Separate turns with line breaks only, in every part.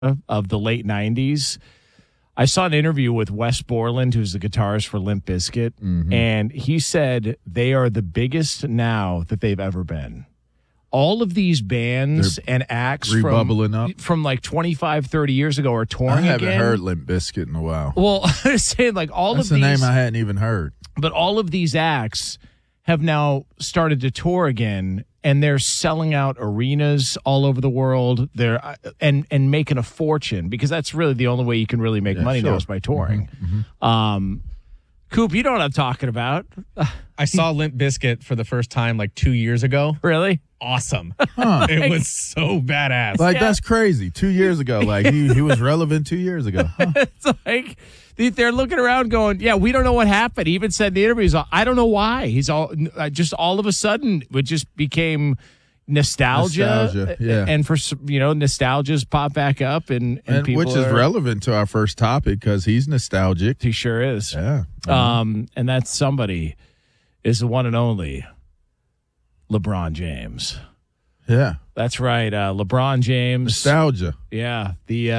of the late 90s. I saw an interview with Wes Borland, who's the guitarist for Limp Bizkit, and he said they are the biggest now that they've ever been. All of these bands and acts from like 25, 30 years ago are touring again.
I haven't heard Limp Bizkit in a while.
Well, I was saying like
That's the name I hadn't even heard.
But all of these acts have now started to tour again, and they're selling out arenas all over the world. They're and making a fortune, because that's really the only way you can really make money now is by touring. Coop, you know what I'm talking about.
I saw Limp Bizkit for the first time like 2 years ago.
Really?
Awesome. It was so badass.
Like, that's crazy. 2 years ago. Like, he was relevant 2 years ago.
It's like they're looking around going, yeah, we don't know what happened. He even said in the interviews, I don't know why. He's all of a sudden, it just became nostalgia.
Yeah.
And for, nostalgias pop back up. And people
which is relevant to our first topic, because he's nostalgic.
He sure is.
Yeah.
And that somebody is the one and only LeBron James.
Yeah.
That's right. LeBron James.
Nostalgia.
Yeah.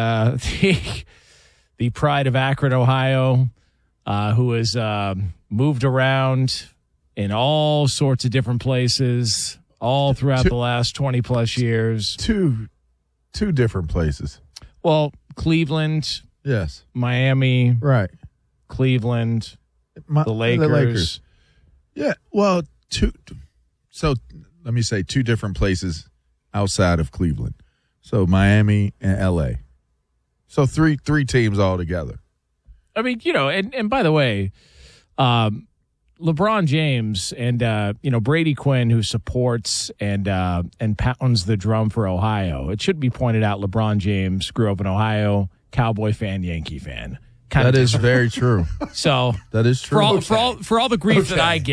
The pride of Akron, Ohio, who has moved around in all sorts of different places all throughout the last 20-plus years.
Two different places.
Well, Cleveland.
Yes.
Miami.
Right.
Cleveland. The Lakers.
Yeah. Well, so let me say two different places outside of Cleveland. So Miami and L.A. So three teams all together.
I mean, and by the way, LeBron James and Brady Quinn, who supports and pounds the drum for Ohio. It should be pointed out, LeBron James grew up in Ohio, Cowboy fan, Yankee fan.
That is very true.
So
that is true.
For all the grief that I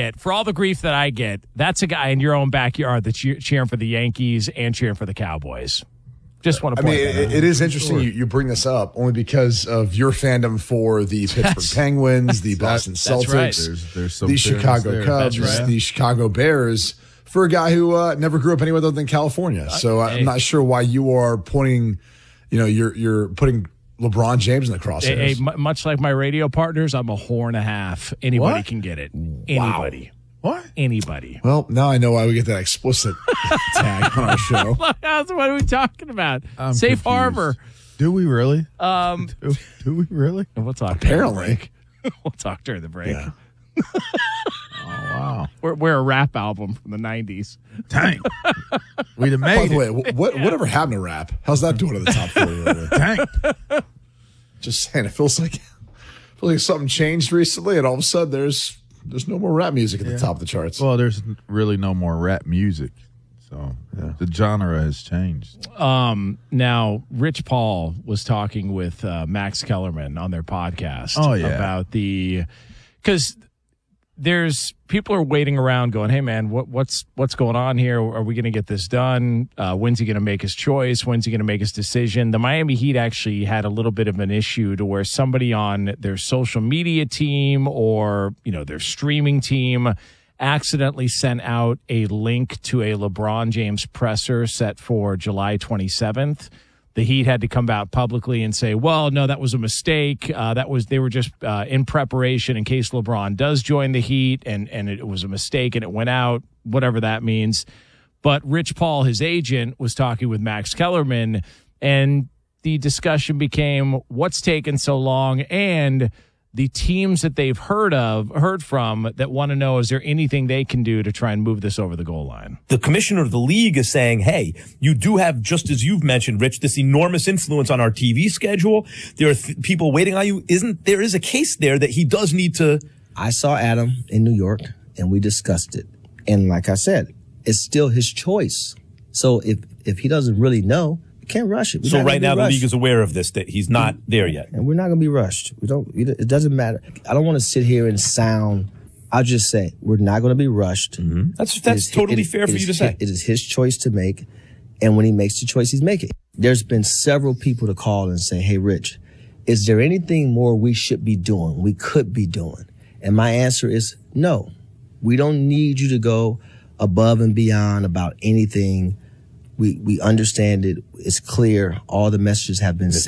get, that's a guy in your own backyard that's cheering for the Yankees and cheering for the Cowboys. Just want to point that out.
It is interesting you bring this up only because of your fandom for the Pittsburgh Penguins, the Boston Celtics,
right.
there's some
the Chicago Cubs, the Chicago Bears, for a guy who never grew up anywhere other than California. So I'm not sure why you are pointing, you're putting LeBron James in the crosshairs.
Much like my radio partners, I'm a whore and a half. Anybody can get it. Anybody.
Wow.
What?
Anybody.
Well, now I know why we get that explicit tag on our show.
What are we talking about?
I'm
Safe
confused.
harbor.
Do we really? Do we really?
We'll talk.
Apparently.
We'll talk during the break.
Yeah.
Oh, wow.
We're a rap album from the 90s.
Dang. We'd have made
By the way, whatever happened to rap? How's that doing at the top for you?
Dang.
Just saying, it feels like something changed recently, and all of a sudden there's no more rap music at the top of the charts.
Well, there's really no more rap music. So the genre has changed.
Now, Rich Paul was talking with Max Kellerman on their podcast about because there's people are waiting around going, hey, man, what's going on here? Are we going to get this done? When's he going to make his choice? When's he going to make his decision? The Miami Heat actually had a little bit of an issue to where somebody on their social media team or, their streaming team accidentally sent out a link to a LeBron James presser set for July 27th. The Heat had to come out publicly and say, well, no, that was a mistake. They were just in preparation in case LeBron does join the Heat, and it was a mistake and it went out, whatever that means. But Rich Paul, his agent, was talking with Max Kellerman, and the discussion became what's taken so long, and the teams that they've heard from that want to know, is there anything they can do to try and move this over the goal line?
The commissioner of the league is saying, hey, you do have, just as you've mentioned, Rich, this enormous influence on our TV schedule. There are people waiting on you. There is a case there that he does need to.
I saw Adam in New York and we discussed it. And like I said, it's still his choice. So if he doesn't really know, can't rush it.
So right now the league is aware of this, that he's not there yet.
And we're not going to be rushed. It doesn't matter. I don't want to sit here and I'll just say, we're not going to be rushed.
Mm-hmm. That's totally fair for you to say.
It is his choice to make. And when he makes the choice, he's making. There's been several people to call and say, hey, Rich, is there anything more we should be doing, we could be doing? And my answer is no. We don't need you to go above and beyond about anything. We understand it. It's clear. All the messages have been sent.